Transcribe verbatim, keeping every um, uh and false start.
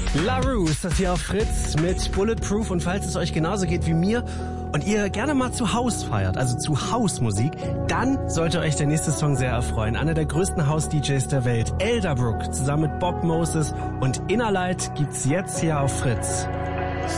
LaRue ist das hier auf Fritz mit Bulletproof, und falls es euch genauso geht wie mir und ihr gerne mal zu Haus feiert, also zu Hausmusik, dann sollte euch der nächste Song sehr erfreuen. Einer der größten House-D Js der Welt, Elderbrook, zusammen mit Bob Moses und Innerlight gibt's jetzt hier auf Fritz.